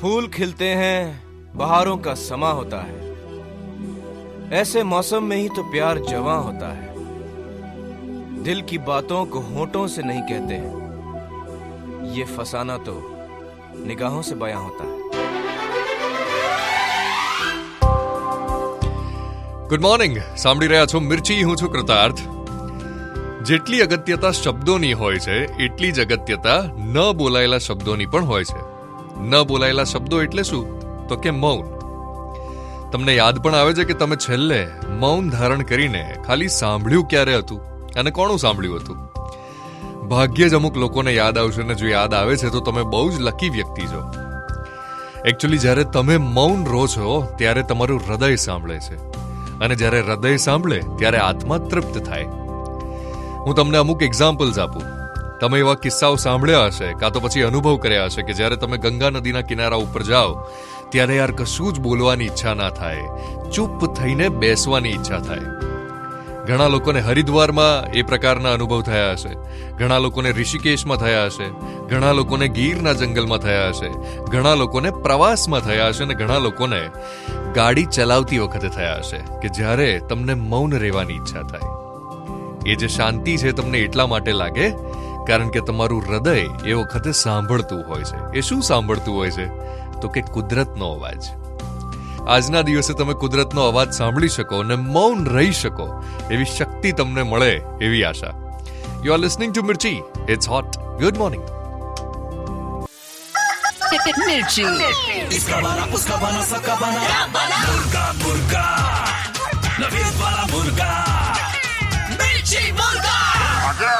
फूल खिलते हैं, बहारों का समा होता है। ऐसे मौसम में ही तो प्यार जवां होता है। दिल की बातों को होठों से नहीं कहते हैं, ये फसाना तो निगाहों से बयां होता है। Good morning. સાંભળી રહ્યા છો મિર્ચી. હું છું કૃતાર્થ. જેટલી અગત્યતા શબ્દોની હોય છે એટલી જ અગત્યતા ન બોલાયેલા શબ્દોની પણ હોય છે. ન બોલાયેલા શબ્દો એટલે શું? તો કે મૌન. તમને યાદ પણ આવે છે કે તમે છેલ્લે મૌન ધારણ કરીને ખાલી સાંભળ્યું ક્યારે હતું અને કોનું સાંભળ્યું હતું? ભાગ્યે જ અમુક લોકોને યાદ આવશે, અને જો યાદ આવે છે તો તમે બહુ જ લકી વ્યક્તિ છો. એકચ્યુઅલી જ્યારે તમે મૌન રહો છો ત્યારે તમારું હૃદય સાંભળે છે, અને જ્યારે હૃદય સાંભળે ત્યારે આત્મા તૃપ્ત થાય. હું તમને અમુક એક્ઝામ્પલ્સ આપું. તમે એવા કિસ્સાઓ સાંભળ્યા હશે કાં તો પછી અનુભવ કર્યા હશે કે જ્યારે તમે ગંગા નદીના કિનારા ઉપર જાઓ ત્યારે યાર કશું જ બોલવાની ઈચ્છા ના થાય, ચૂપ થઈને બેસવાની ઈચ્છા થાય. ઘણા લોકોને હરિદ્વારમાં એ પ્રકારના અનુભવ થયા હશે, ઘણા લોકોને ઋષિકેશમાં થયા હશે, ઘણા લોકોને ગીરના જંગલમાં થયા હશે, ઘણા લોકોને પ્રવાસમાં થયા હશે, અને ઘણા લોકોને ગાડી ચલાવતી વખતે થયા હશે કે જ્યારે તમને મૌન રહેવાની ઈચ્છા થાય. એ જે શાંતિ છે તમને એટલા માટે લાગે કારણ કે તમારું હૃદય એ વખતે સાંભળતું હોય છે. એ શું સાંભળતું હોય છે? તો કે કુદરતનો અવાજ. આજના દિવસે તમે કુદરતનો અવાજ સાંભળી શકો અને મૌન રહી શકો એવી શક્તિ તમને મળે એવી આશા. You are listening to Mirchi. It's hot. Good morning. मिर्ची, इसका बना उसका बना सबका बना मुर्गा मुर्गा नवीन वाला मुर्गा मिर्ची मुर्गा.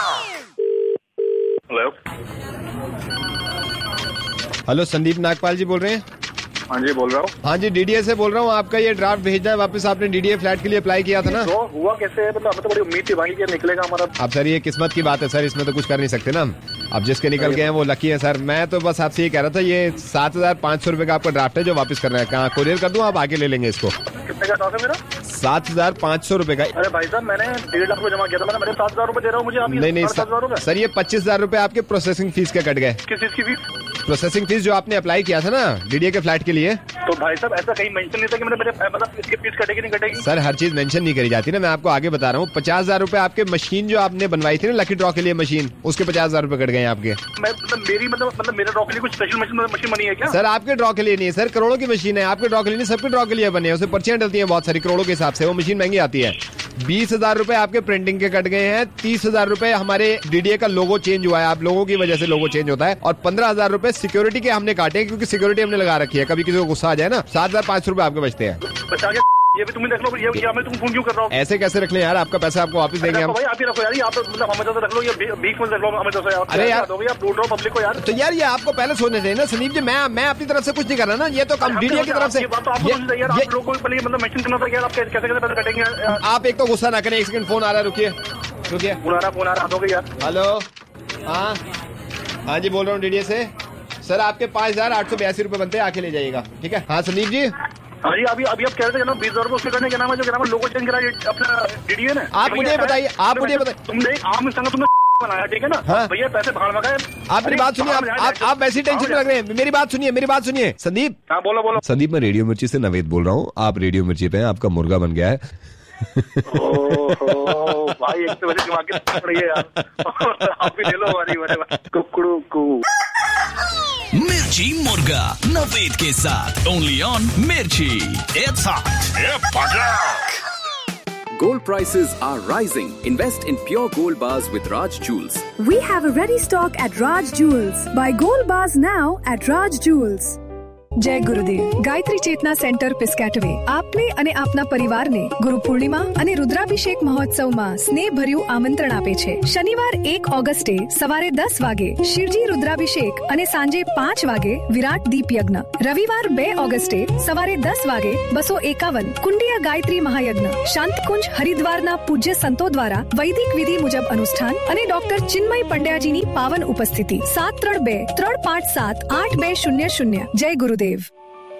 हेलो, संदीप नागपाल जी बोल रहे हैं? हाँ जी बोल रहा हूँ. हाँ जी, डीडीए से बोल रहा हूँ. आपका ये ड्राफ्ट भेजना है वापस. आपने डीडीए फ्लैट के लिए अप्लाई किया था ना? तो हुआ कैसे? मतलब हमें तो बड़ी उम्मीद थी भाई कि निकलेगा हमारा. अब सर ये किस्मत की बात है सर, इसमें तो कुछ कर नहीं सकते ना हम. अब जिसके निकल गए हैं वो लकी है सर. मैं तो बस आपसे ये कह रहा था, ये 7,500 रुपए का आपका ड्राफ्ट है जो वापस करना है. कहाँ कोरियर कर दूं? आप आके ले लेंगे इसको. कितने का ड्राफ्ट है मेरा? 7,500 रुपए का. अरे भाई साहब, मैंने 1.5 लाख रुपए जमा किया था. मैंने 7,000 रुपए दे रहा हूँ मुझे. नहीं सर, ये 25,000 रुपए आपके प्रोसेसिंग फीस के कट गए. किस चीज की फीस? प्रोसेसिंग फीस जो आपने अप्लाई किया था ना डीडीए के फ्लैट के लिए. तो भाई साहब ऐसा कहीं मेंशन नहीं था कि मेरे मतलब इसकी फीस कटेगी नहीं कटेगी? सर हर चीज मेंशन नहीं करी जाती ना. मैं आपको आगे बता रहा हूँ. 50,000 रुपए आपके मशीन जो आपने बनवाई थी ना लकी ड्रॉ के लिए मशीन, उसके 50,000 रुपए कट गए आपके. मतलब मेरे ड्रॉ के लिए कुछ स्पेशल मशीन बनी है क्या? सर आपके ड्रॉ के लिए नहीं है सर, करोड़ों की मशीन है. आपके ड्रॉ के लिए नहीं, सबके ड्रॉ के लिए बने हैं. उसमें पर्चियां डलती हैं बहुत सारी करोड़ों के हिसाब से. वो मशीन महंगी आती है. 20,000 रुपए आपके प्रिंटिंग के कट गए हैं. 30,000 रुपए हमारे डीडीए का लोगो चेंज हुआ है. आप लोगों की वजह से लोगो चेंज होता है. और 15,000 रुपए सिक्योरिटी के हमने काटे हैं क्योंकि सिक्योरिटी हमने लगा रखी है. कभी किसी को गुस्सा आ जाए ना, 7,500 रुपए आपके बचते हैं. ये भी तुम देख लो. ये मैं तुम फोन क्यों कर रहा हूँ? ऐसे कैसे रख लें यार? आपका पैसा आपको वापस देंगे हम. भाई आप ही रखो यार. आप मतलब हमें तो रख लो. ये बीच में रख लो हमें तो यार. अरे यार आप लूट रहे हो पब्लिक को यार. तो यार ये आपको पहले सोचना चाहिए ना संदीप जी. मैं अपनी तरफ से कुछ नहीं कर रहा ना. ये तो कम डीडीए की तरफ से. आप लोगों को मतलब मेंशन करना था यार. आप कैसे पैसे कटेंगे? आप एक तो गुस्सा ना करें. एक सेकंड, फोन आ रहा है. रुकिए. फोन आ रहा हो गया. हेलो. हाँ जी बोल रहा हूँ डीडीए से. सर आपके 5,882 रुपए बनते हैं. आके ले जाइएगा. ठीक है. हाँ संदीप जी. हाँ जी. अभी आप कह रहे थे ना 20,000 रुपए उसके करने के नाम है जो नाम लोगो चेंज करा अपना डीडीए ने. आप मुझे बताइए. तुमने आम संग तुमने बनाया. ठीक है ना? हाँ. भैया पैसे भाड़ लगाए. आप मेरी बात सुनिए. आप वैसी टेंशन में लग रहे हैं. मेरी बात सुनिए संदीप. हाँ बोलो. संदीप, मैं रेडियो मिर्ची से नवेद बोल रहा हूँ. आप रेडियो मिर्ची पे हैं. आपका मुर्गा बन गया है. ओहो भाई, एक तो वैसे दिमाग की पड़ी है यार. आप भी ले लो हमारी कुकड़ू को. मिर्ची मुर्गा नवेद के साथ ओनली ऑन मिर्ची. It's hot. Gold prices are rising. Invest in pure gold bars with Raj Jewels. We have a ready stock at Raj Jewels. Buy gold bars now at Raj Jewels. જય ગુરુદેવ. ગાયત્રી ચેતના centre પિસ્કેટવે આપને અને આપના પરિવારને ગુરુ પૂર્ણિમા અને રુદ્રાભિષેક મહોત્સવમાં સ્નેહભર્યું આમંત્રણ આપે છે. શનિવાર 1 ઓગસ્ટે સવારે 10 વાગે શિવજી રુદ્રાભિષેક અને સાંજે 5 વાગે વિરાટ દીપ યજ્ઞ. રવિવાર 2 ઓગસ્ટે સવારે 10 વાગે 251 કુંડિયા ગાયત્રી મહાયજ્ઞ. શાંતકુંજ હરિદ્વારના પૂજ્ય સંતો દ્વારા વૈદિક વિધિ મુજબ અનુષ્ઠાન અને ડોક્ટર ચિન્મય પંડ્યાજીની પાવન ઉપસ્થિતિ. 732-357-8200. જય ગુરુદેવ.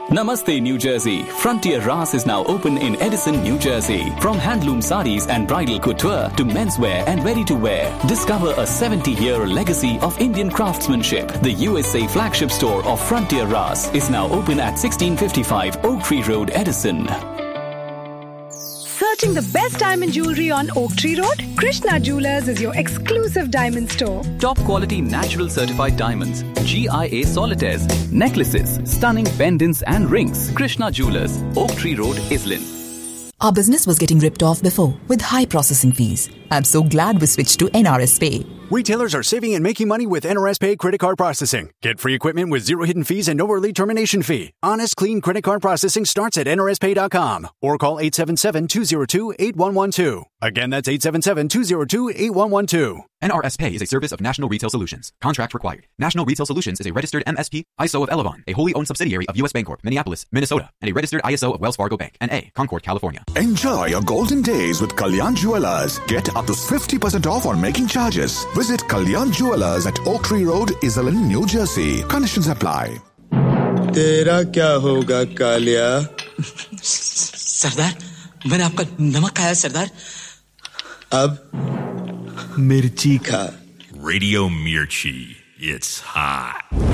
Namaste, New Jersey. Frontier Ras is now open in Edison, New Jersey. From handloom sarees and bridal couture to menswear and ready-to-wear, discover a 70-year legacy of Indian craftsmanship. The USA flagship store of Frontier Ras is now open at 1655 Oak Tree Road, Edison. Searching the best diamond jewelry on Oak Tree Road? Krishna Jewelers is your exclusive diamond store. Top quality natural certified diamonds, GIA solitaires, necklaces, stunning pendants and rings. Krishna Jewelers, Oak Tree Road, Islin. Our business was getting ripped off before with high processing fees. I'm so glad we switched to NRS Pay. Retailers are saving and making money with NRS Pay credit card processing. Get free equipment with zero hidden fees and no early termination fee. Honest, clean credit card processing starts at nrspay.com or call 877-202-8112. Again, that's 877-202-8112. NRS Pay is a service of National Retail Solutions. Contract required. National Retail Solutions is a registered MSP, ISO of Elavon, a wholly owned subsidiary of U.S. Bancorp, Minneapolis, Minnesota, and a registered ISO of Wells Fargo Bank, N.A., Concord, California. Enjoy your golden days with Kalyan Jewelers. Get up to 50% off on making charges. Visit Kalyan Jewelers at Oak Tree Road, Iselin, New Jersey. Conditions apply. तेरा क्या होगा कालिया? सरदार, मैंने आपका नमक खाया सरदार. अब मिर्ची खा. Radio Mirchi. It's hot.